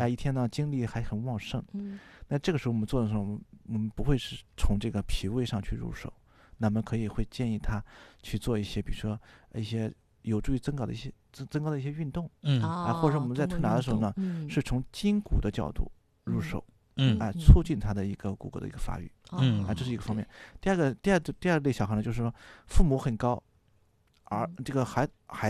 一天呢精力还很旺盛。那这个时候我们做的时候，我们不会是从这个脾胃上去入手，那么会建议他去做一些，比如说一些有助于增高的一些运动，或者说我们在推拿的时候呢，是从筋骨的角度入手，促进他的一个骨骼的一个发育，这是一个方面。第二类小孩呢，就是说父母很高，而这个孩